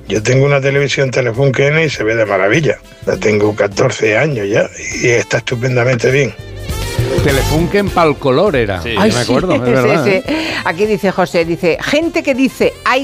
Yo tengo una televisión Telefunken y se ve de maravilla. La tengo 14 años ya y está estupendamente bien. Telefunken pa'l color era. Sí. Ay, me acuerdo, es verdad. Sí. Aquí dice José, dice, gente que dice hay